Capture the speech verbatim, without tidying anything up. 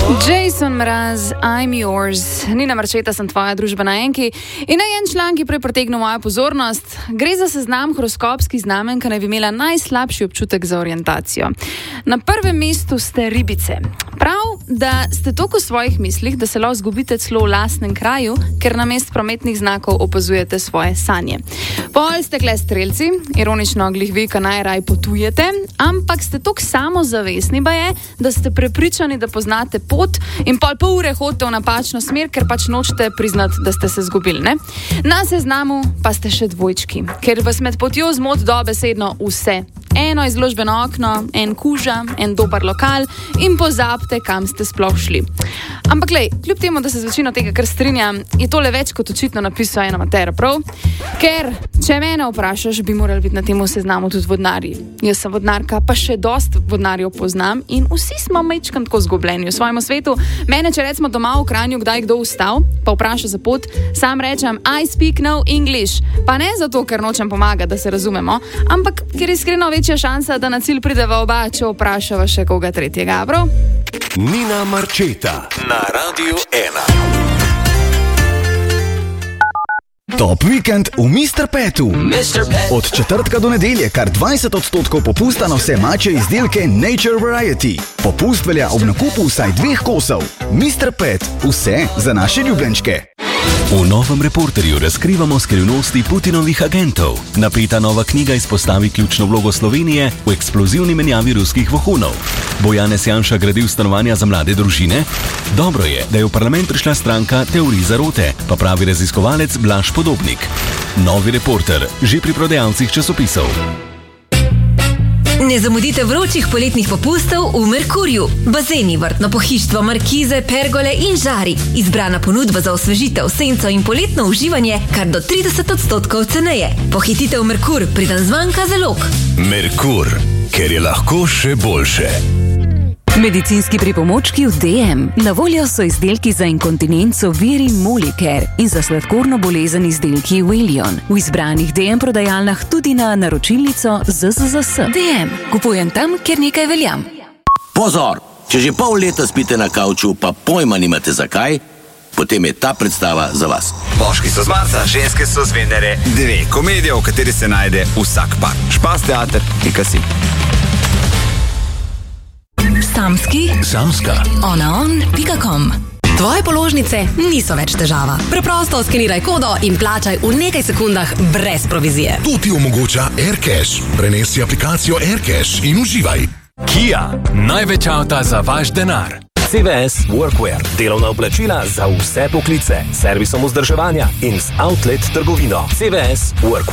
Jason Mraz, I'm yours. Nina Marčeta, sem tvoja družba na enki. In naj en član, ki prej pritegnil mojo pozornost. Gre za seznam horoskopskih znamen, ki naj bi imela najslabši občutek za orientacijo. Na prvem mestu ste ribice. Prav, da ste toliko v svojih mislih, da se lahko zgubite celo v lastnem kraju, ker namest prometnih znakov opazujete svoje sanje. Pol ste kle strelci, ironično glih vi, ka najraj potujete, ampak ste toliko samozavestni baje, da ste prepričani, da poznate pot in pol pol ure hodite v napačno smer, ker pač nočete priznati, da ste se zgubili, ne? Na seznamu pa ste še dvojčki, ker vas med potjo zmot dobesedno vse. Eno izložbeno okno, en kuža, en dober lokal in pozabite, kam ste sploh šli. Ampak lej, kljub temu, da se z večino tega kar strinjam, je tole več kot očitno napisal ena matera, prav? Ker, če mene vprašaš, bi morali biti na tem seznamu tudi vodnarji. Jaz sem vodnarka, pa še dost vodnarjev poznam in vsi smo majčkan tako zgubljeni v svojem svetu. Mene, če recimo doma v Kranju kdaj kdo vstal, pa vpraša za pot, sam rečem I speak no English. Pa ne zato, ker nočem pomagati, da se razumemo, ampak ker je iskreno večja šansa, da na cilj prideva oba, če vprašava še koga tretjega, prav? Nina Marčeta na Radiu ena. Top vikend v mister Petu. Od četrtka do nedelje kar dvajset odstotkov popusta na vse mačje izdelke Nature Variety. Popust velja ob nakupu vsaj dveh kosov. mister Pet, vse za naše ljubljenčke. V novem Reporterju razkrivamo skrivnosti Putinovih agentov. Napeta nova knjiga izpostavi ključno vlogo Slovenije v eksplozivni menjavi ruskih vohunov. Bo Janez Janša gradil stanovanja za mlade družine? Dobro je, da je v parlament prišla stranka Teorij zarote, pa pravi raziskovalec Blaž Podobnik. Novi Reporter, že pri prodajalcih časopisov. Ne zamudite vročih poletnih popustov v Merkurju. Bazeni, vrtno pohištvo, markize, pergole in žari. Izbrana ponudba za osvežitev, senco in poletno uživanje kar do trideset odstotkov ceneje. Pohitite v Merkur, preden zmanjka zalog. Merkur, ker je lahko še boljše. Medicinski pripomočki v D M. Na voljo so izdelki za inkontinenco Viri Molicare in za sladkorno bolezen izdelki Willion. V izbranih D M prodajalnah tudi na naročilnico Z Z Z S. D M. Kupujem tam, kjer nekaj veljam. Pozor! Če že pol leta spite na kavču, pa pojma nimate zakaj, potem je ta predstava za vas. Moški so z Marsa, ženske so z Venere. Dve komedije, v kateri se najde vsak par. Špas teater, pika si. Samski, Samska. onaon pika com. Tvoje položnice niso več težava. Preprosto skeniraj kodo in plačaj v nekaj sekundah brez provizije. To ti omogoča AirCash. Prenesi aplikacijo AirCash in uživaj. Kia, največ avta za vaš denar. C V S Workwear, delovna oblačila za vse poklice, servisom vzdrževanja in z outlet trgovino. C V S Workwear.